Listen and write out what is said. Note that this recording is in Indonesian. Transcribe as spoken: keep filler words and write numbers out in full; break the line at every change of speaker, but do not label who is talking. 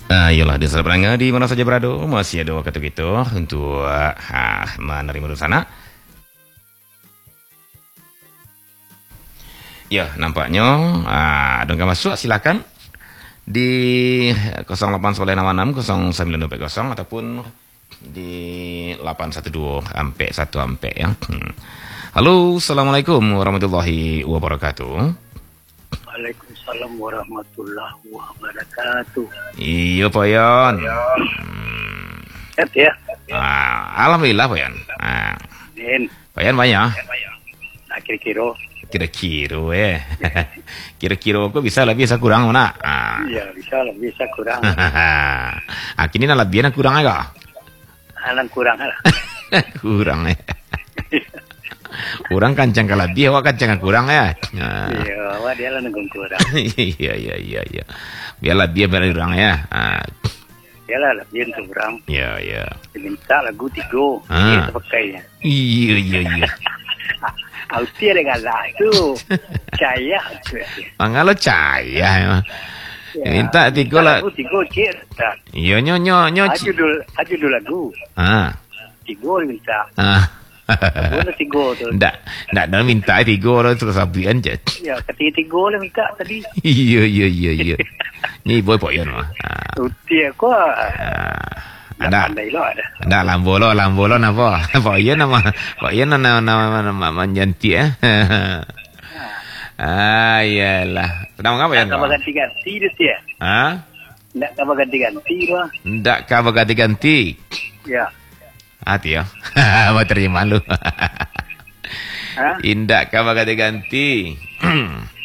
Ah, iyalah di sana di mana saja berada masih ada waktu gitu untuk ah, menerima sana. Ya, nampaknya ah, ada nggak masuk silakan di nol delapan satu enam enam nol sembilan dua nol ataupun di delapan satu dua ampe satu ampe ya. Hmm. Halo, assalamualaikum warahmatullahi wabarakatuh.
Waalaikumsalam warahmatullahi wabarakatuh.
Iya Pak Yon. Hmm.
Sehat ya?
Ah, alhamdulillah Pak Yon. Ah,
Din,
Pak Yon banyak.
nah kira-kira.
Kira-kira eh. Kira-kira kok bisa lebih bisa kurang mana? Ah.
Iya, bisa lah, bisa kurang.
Ah, kini nak lebih nak kurang agak.
Alang kurang lah.
Kurang eh. Kurang kancang kalau lebih, awak kancang kurang ya. Ah.
Iya, wah dia lah nanggung kurang.
Iya iya iya iya. Biarlah dia biar kurang ya. Ah.
Dia lah lebih kurang.
Iya iya.
Diminta lagu tiga,
Ah.
dia pakainya.
Iya iya iya.
Ausia dengan lagu. Caya.
Mangalo caya emang. Minta tiga lah.
Lagu tiga cik.
Iya nyo nyo nyo.
Aju dulu, aju dulu lagu.
Ah.
Tiga minta.
Ah.
Boleh tiga tu.
Ndak, ndak dah minta tiga orang terus abian je.
Ya, ketiga tiga lah minta tadi.
Iya iya iya iya. Ni boy poyon mah. Ah.
Utia ko.
Ah. Ada.
Pandai lo ada.
Ada lambolo lambolo napa? Poyon nama poyon nama nama nama manjanti eh. Ah iyalah. Sedang ngapa ya?
Nak kabar ganti-ganti dia dia.
Ah?
Nak kabar ganti-ganti lah.
Ndak kabar ganti-ganti.
Ya.
Hati ya. Mau terima lu.
Ha?
Indak kabar ganti-ganti.